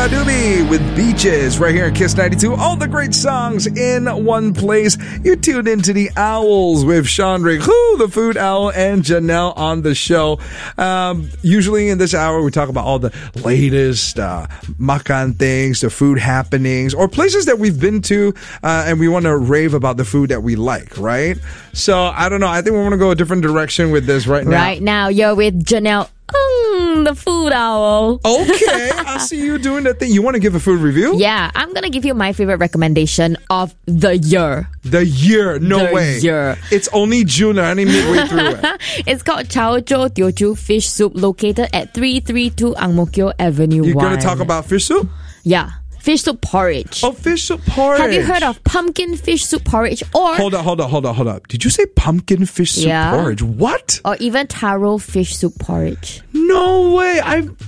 Cardubi with Beaches right here at Kiss 92. All the great songs in one place. You're tuned into the Owls with Sean Rick, the food owl, and Janelle on the show. Usually in this hour, we talk about all the latest makan things, the food happenings, or places that we've been to, and we want to rave about the food that we like, right? So, I don't know. I think we want to go a different direction with this right now. Right now, you're with Janelle, the food owl. Okay, I see you doing that thing. You want to give a food review? Yeah, I'm going to give you my favorite recommendation of the year. The year? No way. Year. It's only June. I only midway through it. It's called Chao Zhou Teochew Fish Soup, located at 332 Ang Mo Kio Avenue 1. You're going to talk about fish soup? Yeah. Fish soup porridge. Oh, fish soup porridge. Have you heard of pumpkin fish soup porridge? Or Hold up. Did you say pumpkin fish soup porridge? What? Or even taro fish soup porridge. No way.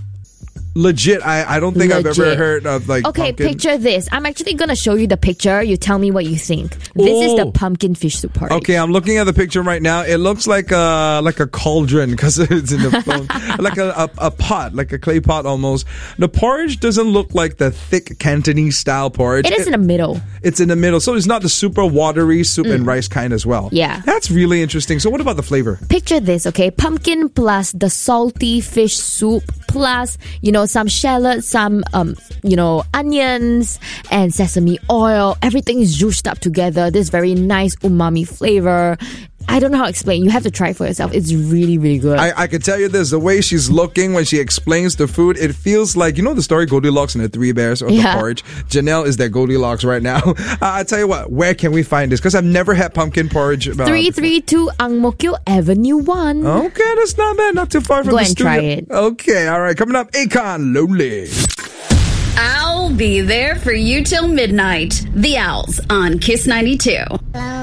I don't think I've ever heard of Okay, pumpkin. picture this. I'm actually going to show you the picture. You tell me what you think. This is the pumpkin fish soup porridge. Okay, I'm looking at the picture right now. It looks like a cauldron because it's in the phone. Like a pot, like a clay pot almost. The porridge doesn't look like the thick Cantonese style porridge. It is in the middle. It's in the middle. So it's not the super watery soup and rice kind as well. Yeah. That's really interesting. So what about the flavor? Picture this, okay? Pumpkin plus the salty fish soup plus, some shallots, some, onions and sesame oil. Everything is juiced up together. This very nice umami flavor. I don't know how to explain. You have to try it for yourself. It's really, really good. I can tell you this. The way she's looking when she explains the food, it feels like, the story Goldilocks and the Three Bears or the porridge? Janelle is that Goldilocks right now. I tell you what, where can we find this? Because I've never had pumpkin porridge. 332 Ang Mo Kio Avenue 1. Okay, that's not bad. Not too far from the studio. Go and try it. Okay, all right. Coming up, Akon, Lonely. I'll be there for you till midnight. The Owls on Kiss 92.